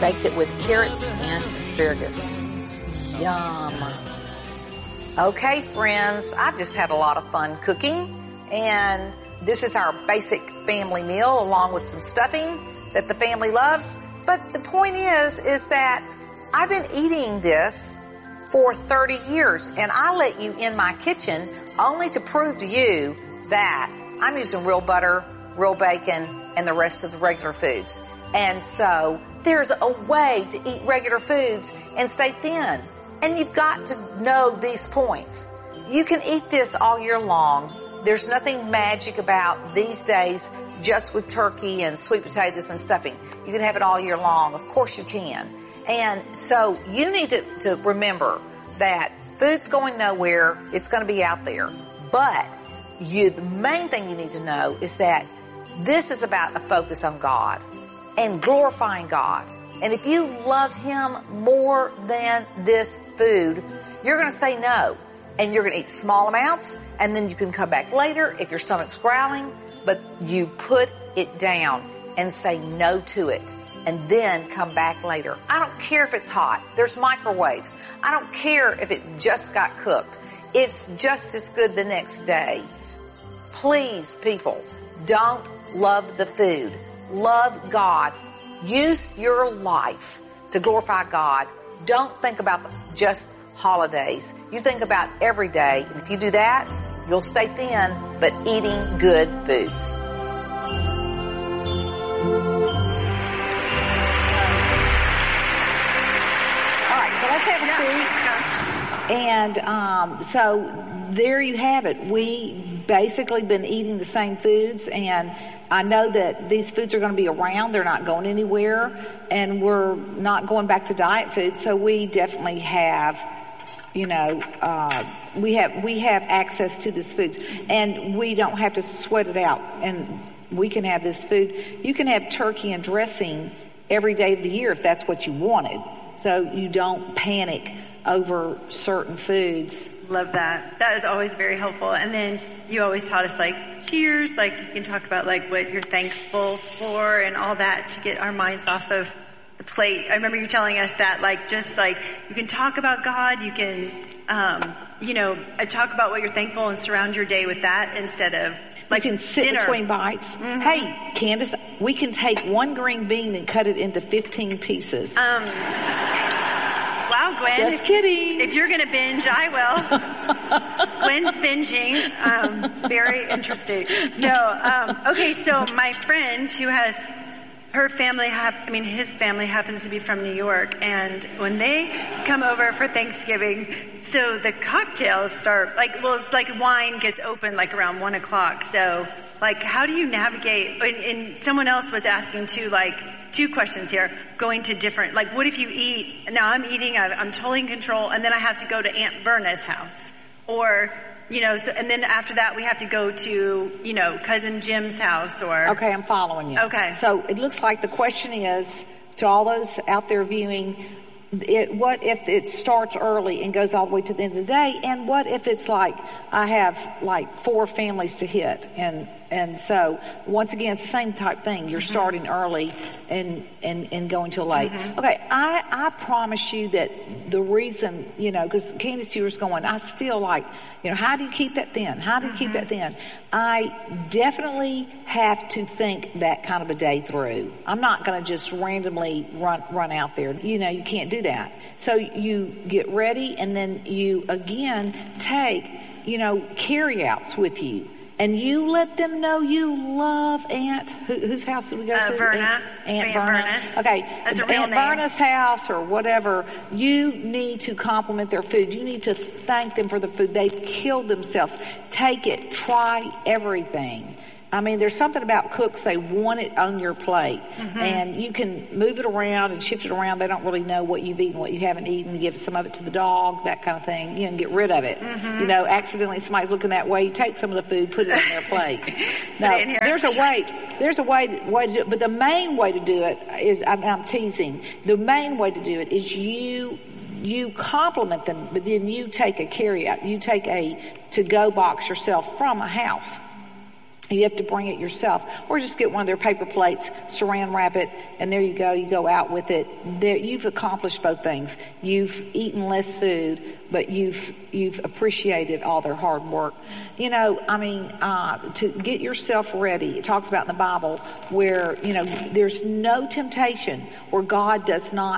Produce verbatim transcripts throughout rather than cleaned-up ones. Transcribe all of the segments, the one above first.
baked it with carrots and asparagus. Yum. Okay, friends, I've just had a lot of fun cooking, and this is our basic family meal along with some stuffing that the family loves. But the point is, is that I've been eating this for thirty years, and I let you in my kitchen only to prove to you that I'm using real butter, real bacon, and the rest of the regular foods. And so there's a way to eat regular foods and stay thin. And you've got to know these points. You can eat this all year long. There's nothing magic about these days just with turkey and sweet potatoes and stuffing. You can have it all year long. Of course you can. And so you need to, to remember that food's going nowhere. It's going to be out there. But you, the main thing you need to know is that this is about a focus on God and glorifying God. And if you love Him more than this food, you're going to say no. And you're going to eat small amounts, and then you can come back later if your stomach's growling, but you put it down and say no to it, and then come back later. I don't care if it's hot. There's microwaves. I don't care if it just got cooked. It's just as good the next day. Please, people, don't love the food. Love God. Use your life to glorify God. Don't think about just holidays. You think about every day. And if you do that, you'll stay thin, but eating good foods. All right, so let's have a seat. And um, so there you have it. We basically been eating the same foods, and I know that these foods are going to be around. They're not going anywhere, and we're not going back to diet food. So we definitely have, you know, uh, we have we have access to this food, and we don't have to sweat it out. And we can have this food. You can have turkey and dressing every day of the year if that's what you wanted. So you don't panic over certain foods. Love that. That is always very helpful. And then you always taught us like cheers, like you can talk about like what you're thankful for and all that to get our minds off of the plate. I remember you telling us that like just like you can talk about God, you can, um, you know, talk about what you're thankful and surround your day with that instead of like you can sit dinner. Between bites. Mm-hmm. Hey, Candace, we can take one green bean and cut it into fifteen pieces. Um, Wow, Gwen. Just if, kidding. If you're going to binge, I will. Gwen's binging. Um, very interesting. No, um, okay, so my friend who has, her family, hap- I mean, his family happens to be from New York, and when they come over for Thanksgiving, so the cocktails start, like, well, it's like wine gets open like around one o'clock, so, like, how do you navigate, and, and someone else was asking too, like, two questions here, going to different, like what if you eat, now I'm eating, I'm totally in control, and then I have to go to Aunt Verna's house, or, you know, so, and then after that we have to go to, you know, Cousin Jim's house, or... Okay, I'm following you. Okay. So it looks like the question is, to all those out there viewing, it, what if it starts early and goes all the way to the end of the day, and what if it's like, I have like four families to hit, and And so, once again, it's the same type thing. You're mm-hmm. starting early and, and, and going till late. Mm-hmm. Okay, I, I promise you that the reason, you know, because Candace, you was going, I still like, you know, how do you keep that thin? How do you mm-hmm. keep that thin? I definitely have to think that kind of a day through. I'm not going to just randomly run, run out there. You know, you can't do that. So you get ready, and then you, again, take, you know, carryouts with you. And you let them know you love Aunt, who, whose house did we go uh, to? Verna. Aunt, Aunt, Aunt Verna. Verna. Okay. That's a real Aunt name. Verna's house or whatever. You need to compliment their food. You need to thank them for the food. They've killed themselves. Take it. Try everything. I mean, there's something about cooks, they want it on your plate. Mm-hmm. And you can move it around and shift it around. They don't really know what you've eaten, what you haven't eaten. You give some of it to the dog, that kind of thing. You can get rid of it. Mm-hmm. You know, accidentally somebody's looking that way, you take some of the food, put it on their plate. No, there's a way, there's a way, way to do it. But the main way to do it is, I'm, I'm teasing, the main way to do it is you you compliment them, but then you take a carry out. You take a to-go box yourself from a house. You have to bring it yourself, or just get one of their paper plates, saran wrap it, and there you go. You go out with it. There, you've accomplished both things. You've eaten less food, but you've you've appreciated all their hard work. You know, I mean, uh, to get yourself ready. It talks about in the Bible where, you know, there's no temptation where God does not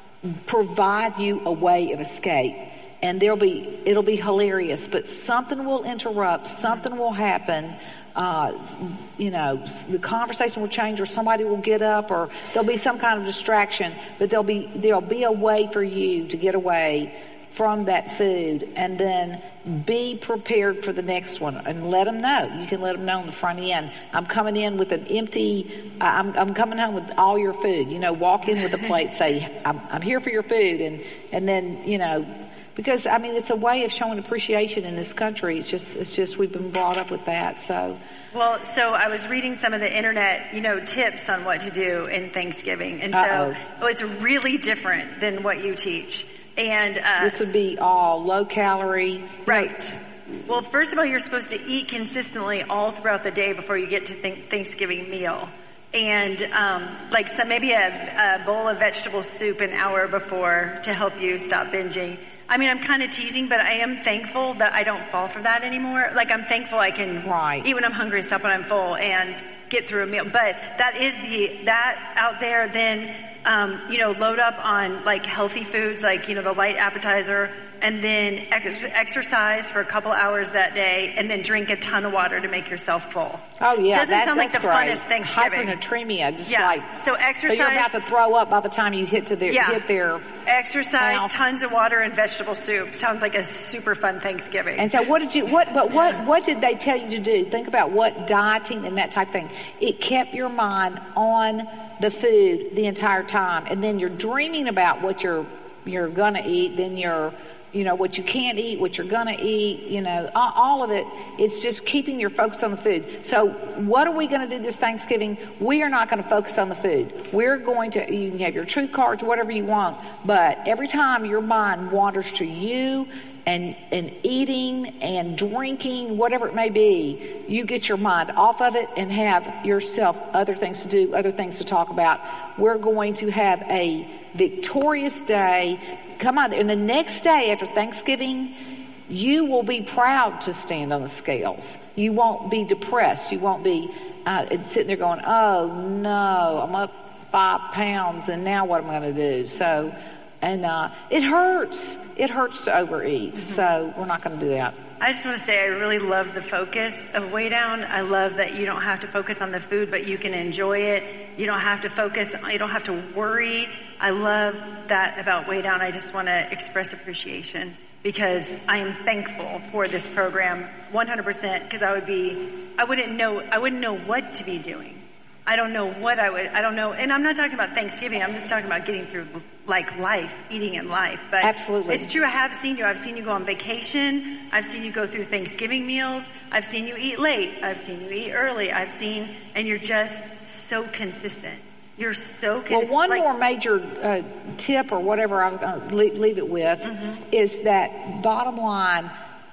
provide you a way of escape. And there'll be, it'll be hilarious, but something will interrupt, something will happen. Uh, you know, the conversation will change, or somebody will get up, or there'll be some kind of distraction, but there'll be, there'll be a way for you to get away from that food, and then be prepared for the next one, and let them know. You can let them know on the front end. I'm coming in with an empty, uh, I'm, I'm coming home with all your food. You know, walk in with a plate, say, I'm, I'm here for your food, and, and then, you know, because, I mean, it's a way of showing appreciation in this country. It's just, it's just, we've been brought up with that, so. Well, so I was reading some of the internet, you know, tips on what to do in Thanksgiving. And Uh-oh. so oh, it's really different than what you teach. And, uh. This would be all low calorie. Right. Well, first of all, you're supposed to eat consistently all throughout the day before you get to th- Thanksgiving meal. And, um, like some, maybe a, a bowl of vegetable soup an hour before to help you stop binging. I mean, I'm kind of teasing, but I am thankful that I don't fall for that anymore. Like, I'm thankful I can right. eat when I'm hungry and stop when I'm full and get through a meal. But that is the, that out there, then, um, you know, load up on, like, healthy foods, like, you know, the light appetizer, and then ex- exercise for a couple hours that day, and then drink a ton of water to make yourself full. Oh, yeah. Doesn't that, sound like the great. funnest Thanksgiving. Hypernatremia, just yeah. like. So exercise. So you're about to throw up by the time you hit to their, yeah. hit their Exercise, house. Tons of water, and vegetable soup. Sounds like a super fun Thanksgiving. And so what did you, what, but what, what did they tell you to do? Think about what dieting and that type of thing. It kept your mind on the food the entire time. And then you're dreaming about what you're, you're gonna eat. Then you're, you know, what you can't eat, what you're gonna eat, you know, all, all of it. It's just keeping your focus on the food. So what are we gonna do this Thanksgiving? We are not gonna focus on the food. We're going to, you can have your truth cards, whatever you want, but every time your mind wanders to you and, and eating and drinking, whatever it may be, you get your mind off of it and have yourself other things to do, other things to talk about. We're going to have a victorious day. Come on, and the next day after Thanksgiving, you will be proud to stand on the scales. You won't be depressed. You won't be uh, sitting there going, oh no, I'm up five pounds and now what am I going to do? So, and uh, it hurts. It hurts to overeat. Mm-hmm. So we're not going to do that. I just want to say I really love the focus of Weigh Down. I love that you don't have to focus on the food, but you can enjoy it. You don't have to focus, you don't have to worry. I love that about Weigh Down. I just want to express appreciation because I am thankful for this program one hundred percent because I would be, I wouldn't know, I wouldn't know what to be doing. I don't know what I would, I don't know, and I'm not talking about Thanksgiving, I'm just talking about getting through, like, life, eating in life. But absolutely. It's true, I have seen you. I've seen you go on vacation. I've seen you go through Thanksgiving meals. I've seen you eat late. I've seen you eat early. I've seen, and you're just so consistent. You're so consistent. Well, one like, more major uh, tip or whatever I'm going to leave, leave it with mm-hmm. is that bottom line,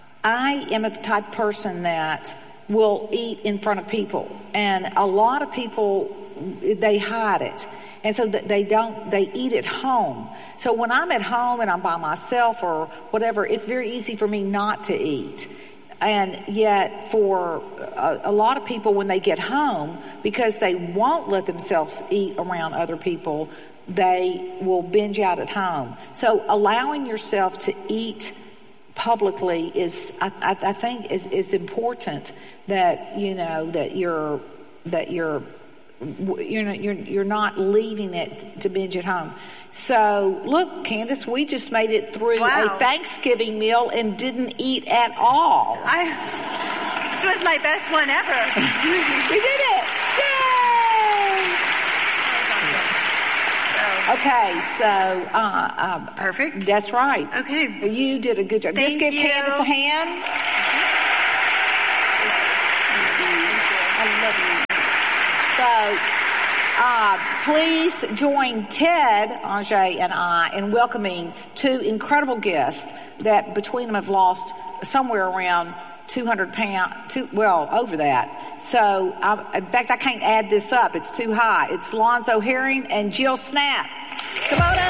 I am a type of person that will eat in front of people. And a lot of people, they hide it. And so they don't, they eat at home. So when I'm at home and I'm by myself or whatever, it's very easy for me not to eat. And yet for a, a lot of people when they get home, because they won't let themselves eat around other people, they will binge out at home. So allowing yourself to eat publicly is, I, I, I think, is, is important. That you know that you're that you're you're not, you're you're not leaving it to binge at home. So look, Candace, we just made it through wow. a Thanksgiving meal and didn't eat at all. I, this was my best one ever. We did it! Yay! Okay, so uh, um, perfect. That's right. Okay, you did a good job. Thank Let's give you. Candace a hand. So, uh, please join Ted, Ajay, and I in welcoming two incredible guests that between them have lost somewhere around two hundred pounds, two, well, over that. So, I, in fact, I can't add this up. It's too high. It's Lonzo Herring and Jill Snap. Come on